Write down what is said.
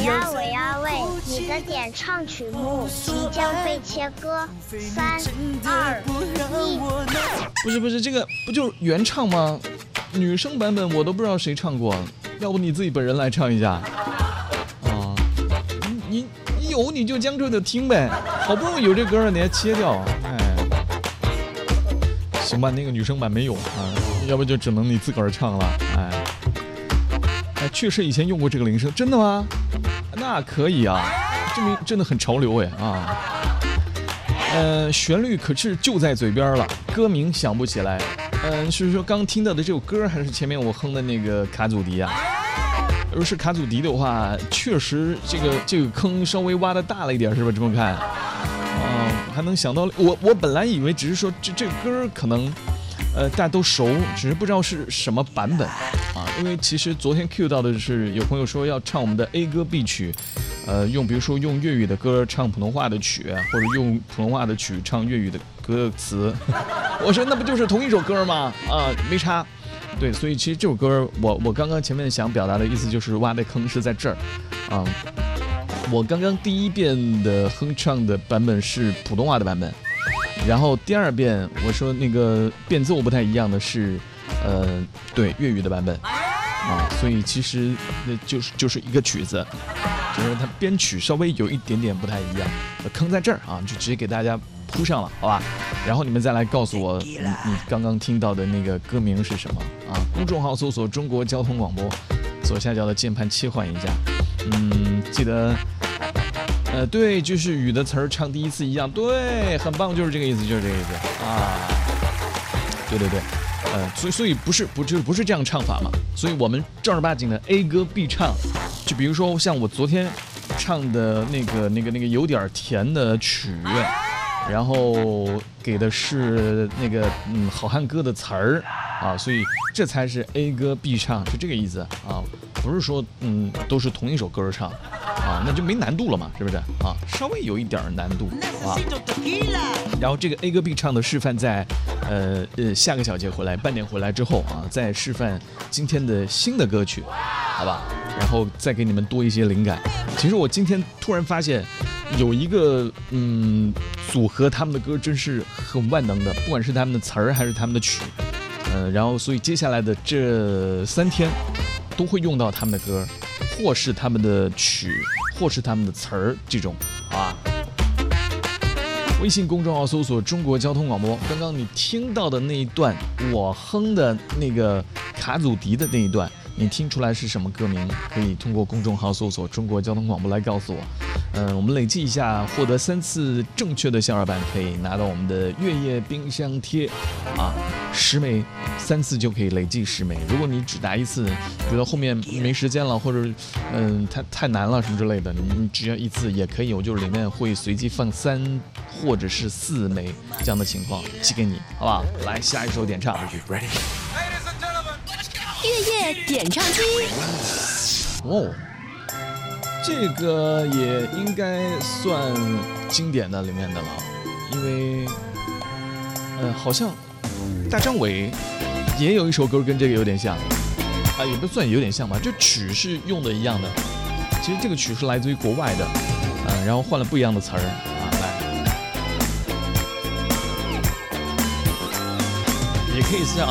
呀喂呀喂，你的点唱曲目即将被切割。3、2、1。 不是，这个不就是原唱吗？女生版本我都不知道谁唱过，要不你自己本人来唱一下啊？你有你就将就着听呗，好不容易有这歌了，你还切掉，哎，行吧，那个女生版没有啊，要不就只能你自个儿唱了，哎，确实以前用过这个铃声，真的吗？那可以啊，证明真的很潮流哎啊。旋律可是就在嘴边了，歌名想不起来。是说刚听到的这首歌，还是前面我哼的那个卡祖笛啊？如果是卡祖笛的话，确实这个坑稍微挖的大了一点，是吧？这么看，还能想到我本来以为只是说这个歌可能，大家都熟，只是不知道是什么版本啊。因为其实昨天 Q 到的是有朋友说要唱我们的 A 歌 B 曲。比如说用粤语的歌唱普通话的曲，或者用普通话的曲唱粤语的歌词，我说那不就是同一首歌吗？啊，没差。对，所以其实这首歌我刚刚前面想表达的意思就是挖的坑是在这儿啊。我刚刚第一遍的哼唱的版本是普通话的版本，然后第二遍我说那个变奏不太一样的是对粤语的版本啊，所以其实就是一个曲子。就是它编曲稍微有一点点不太一样，坑在这儿啊，就直接给大家铺上了，好吧？然后你们再来告诉我，你刚刚听到的那个歌名是什么啊？公众号搜索中国交通广播，左下角的键盘切换一下，记得，对，就是雨的词儿唱第一次一样，对，很棒，就是这个意思，就是这个意思啊，对。所以不是这样唱法嘛？所以我们正儿八经的 A 歌 B 唱，就比如说像我昨天唱的那个有点甜的曲，然后给的是那个好汉歌的词儿啊，所以这才是 A 歌 B 唱，是这个意思啊，不是说都是同一首歌唱啊，那就没难度了嘛，是不是啊？稍微有一点难度啊。然后这个 A 歌 B 唱的示范在下个小节回来，半点回来之后啊，再示范今天的新的歌曲，好吧？然后再给你们多一些灵感。其实我今天突然发现，有一个组合，他们的歌真是很万能的，不管是他们的词儿还是他们的曲，然后所以接下来的这3天都会用到他们的歌，或是他们的曲，或是他们的词儿这种啊。微信公众号搜索中国交通广播，刚刚你听到的那一段我哼的那个卡祖笛的那一段，你听出来是什么歌名？可以通过公众号搜索中国交通广播来告诉我。我们累计一下，获得3次正确的笑话版，可以拿到我们的月夜冰箱贴啊，10枚，3次就可以累计10枚。如果你只答1次，觉得后面没时间了，或者太难了什么之类的，你只要1次也可以，我就里面会随机放3或者是4枚这样的情况寄给你，好不好？来，下一首点唱。 月夜点唱机。 哦，这个也应该算经典的里面的了，因为好像大张伟也有一首歌跟这个有点像啊，也不算有点像吧，这曲是用的一样的。其实这个曲是来自于国外的，然后换了不一样的词儿啊，来，也可以像